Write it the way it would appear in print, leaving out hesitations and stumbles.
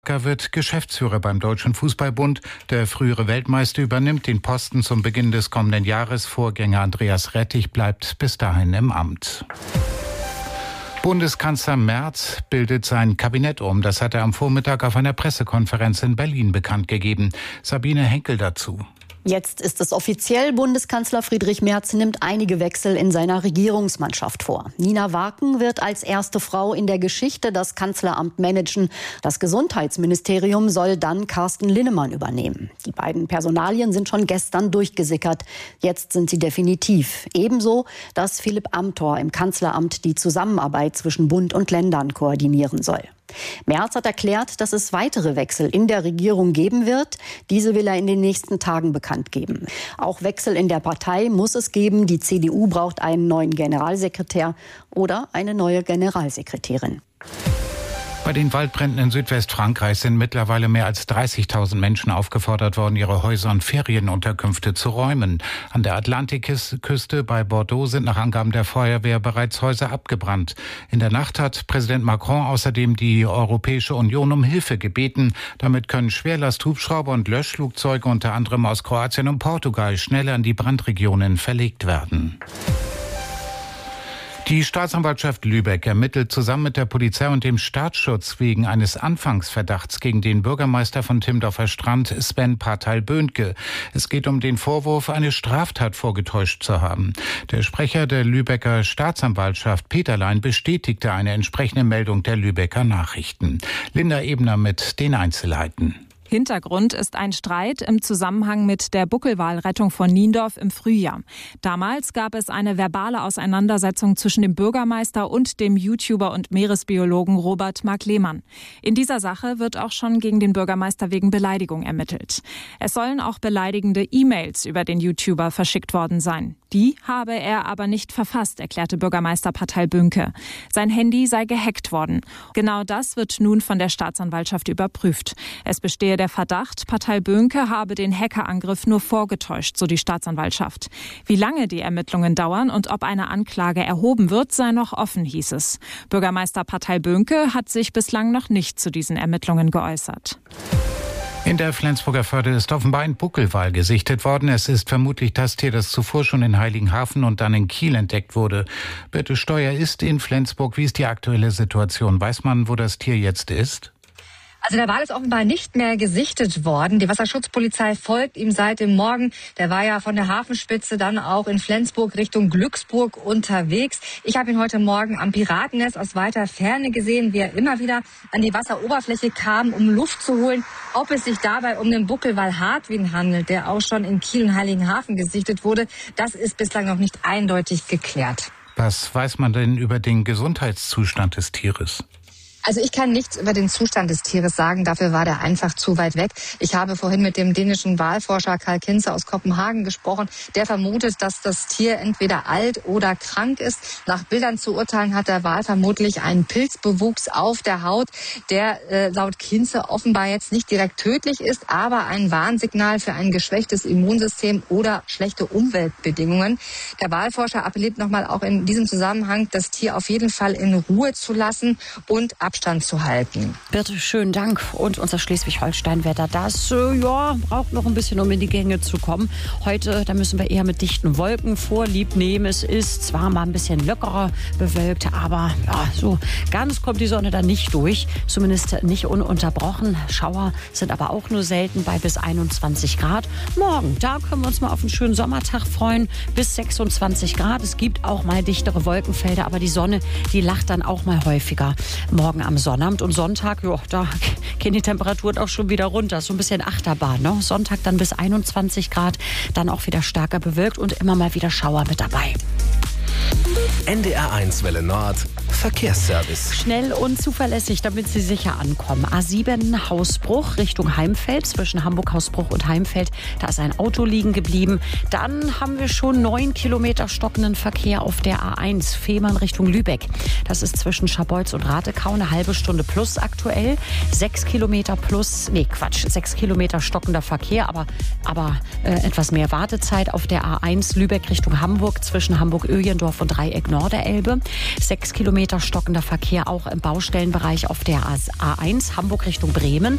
Er wird Geschäftsführer beim Deutschen Fußballbund. Der frühere Weltmeister übernimmt den Posten zum Beginn des kommenden Jahres. Vorgänger Andreas Rettich bleibt bis dahin im Amt. Bundeskanzler Merz bildet sein Kabinett um. Das hat er am Vormittag auf einer Pressekonferenz in Berlin bekannt gegeben. Sabine Henkel dazu. Jetzt ist es offiziell. Bundeskanzler Friedrich Merz nimmt einige Wechsel in seiner Regierungsmannschaft vor. Nina Waken wird als erste Frau in der Geschichte das Kanzleramt managen. Das Gesundheitsministerium soll dann Carsten Linnemann übernehmen. Die beiden Personalien sind schon gestern durchgesickert. Jetzt sind sie definitiv. Ebenso, dass Philipp Amthor im Kanzleramt die Zusammenarbeit zwischen Bund und Ländern koordinieren soll. Merz hat erklärt, dass es weitere Wechsel in der Regierung geben wird. Diese will er in den nächsten Tagen bekannt geben. Auch Wechsel in der Partei muss es geben. Die CDU braucht einen neuen Generalsekretär oder eine neue Generalsekretärin. Bei den Waldbränden in Südwestfrankreich sind mittlerweile mehr als 30.000 Menschen aufgefordert worden, ihre Häuser und Ferienunterkünfte zu räumen. An der Atlantikküste bei Bordeaux sind nach Angaben der Feuerwehr bereits Häuser abgebrannt. In der Nacht hat Präsident Macron außerdem die Europäische Union um Hilfe gebeten. Damit können Schwerlasthubschrauber und Löschflugzeuge unter anderem aus Kroatien und Portugal schneller in die Brandregionen verlegt werden. Die Staatsanwaltschaft Lübeck ermittelt zusammen mit der Polizei und dem Staatsschutz wegen eines Anfangsverdachts gegen den Bürgermeister von Timdorfer Strand, Sven Parteil-Böhnke. Es geht um den Vorwurf, eine Straftat vorgetäuscht zu haben. Der Sprecher der Lübecker Staatsanwaltschaft, Peterlein, bestätigte eine entsprechende Meldung der Lübecker Nachrichten. Linda Ebner mit den Einzelheiten. Hintergrund ist ein Streit im Zusammenhang mit der Buckelwalrettung von Niendorf im Frühjahr. Damals gab es eine verbale Auseinandersetzung zwischen dem Bürgermeister und dem YouTuber und Meeresbiologen Robert Mark Lehmann. In dieser Sache wird auch schon gegen den Bürgermeister wegen Beleidigung ermittelt. Es sollen auch beleidigende E-Mails über den YouTuber verschickt worden sein. Die habe er aber nicht verfasst, erklärte Bürgermeister Parteil-Böhnke. Sein Handy sei gehackt worden. Genau das wird nun von der Staatsanwaltschaft überprüft. Es bestehe der Verdacht, Parteil-Böhnke habe den Hackerangriff nur vorgetäuscht, so die Staatsanwaltschaft. Wie lange die Ermittlungen dauern und ob eine Anklage erhoben wird, sei noch offen, hieß es. Bürgermeister Parteil-Böhnke hat sich bislang noch nicht zu diesen Ermittlungen geäußert. In der Flensburger Förde ist offenbar ein Buckelwal gesichtet worden. Es ist vermutlich das Tier, das zuvor schon in Heiligenhafen und dann in Kiel entdeckt wurde. Birte Steuer ist in Flensburg. Wie ist die aktuelle Situation? Weiß man, wo das Tier jetzt ist? Also der Wal ist offenbar nicht mehr gesichtet worden. Die Wasserschutzpolizei folgt ihm seit dem Morgen. Der war ja von der Hafenspitze dann auch in Flensburg Richtung Glücksburg unterwegs. Ich habe ihn heute Morgen am Piratennest aus weiter Ferne gesehen, wie er immer wieder an die Wasseroberfläche kam, um Luft zu holen. Ob es sich dabei um den Buckelwal Hartwin handelt, der auch schon in Kiel und Heiligenhafen gesichtet wurde, das ist bislang noch nicht eindeutig geklärt. Was weiß man denn über den Gesundheitszustand des Tieres? Also ich kann nichts über den Zustand des Tieres sagen, dafür war der einfach zu weit weg. Ich habe vorhin mit dem dänischen Walforscher Karl Kinze aus Kopenhagen gesprochen. Der vermutet, dass das Tier entweder alt oder krank ist. Nach Bildern zu urteilen hat der Wal vermutlich einen Pilzbewuchs auf der Haut, der laut Kinze offenbar jetzt nicht direkt tödlich ist, aber ein Warnsignal für ein geschwächtes Immunsystem oder schlechte Umweltbedingungen. Der Walforscher appelliert nochmal auch in diesem Zusammenhang, das Tier auf jeden Fall in Ruhe zu lassen und Abstand zu halten. Bitte, schönen Dank. Und unser Schleswig-Holstein-Wetter, das braucht noch ein bisschen, um in die Gänge zu kommen. Heute, da müssen wir eher mit dichten Wolken Vorlieb nehmen. Es ist zwar mal ein bisschen lockerer bewölkt, aber ja, so ganz kommt die Sonne da nicht durch. Zumindest nicht ununterbrochen. Schauer sind aber auch nur selten bei bis 21 Grad. Morgen, da können wir uns mal auf einen schönen Sommertag freuen. Bis 26 Grad. Es gibt auch mal dichtere Wolkenfelder, aber die Sonne, die lacht dann auch mal häufiger. Morgen am Sonnabend und Sonntag, da gehen die Temperaturen auch schon wieder runter. So ein bisschen Achterbahn, ne? Sonntag dann bis 21 Grad, dann auch wieder stärker bewölkt und immer mal wieder Schauer mit dabei. NDR1 Welle Nord, Verkehrsservice. Schnell und zuverlässig, damit Sie sicher ankommen. A7 Hausbruch Richtung Heimfeld, zwischen Hamburg-Hausbruch und Heimfeld. Da ist ein Auto liegen geblieben. Dann haben wir schon 9 Kilometer stockenden Verkehr auf der A1 Fehmarn Richtung Lübeck. Das ist zwischen Scharbeutz und Ratekau eine halbe Stunde plus aktuell. 6 Kilometer stockender Verkehr, aber etwas mehr Wartezeit auf der A1 Lübeck Richtung Hamburg, zwischen Hamburg-Öjendorf und Dreieck Norderelbe. 6 Kilometer stockender Verkehr auch im Baustellenbereich auf der A1 Hamburg Richtung Bremen.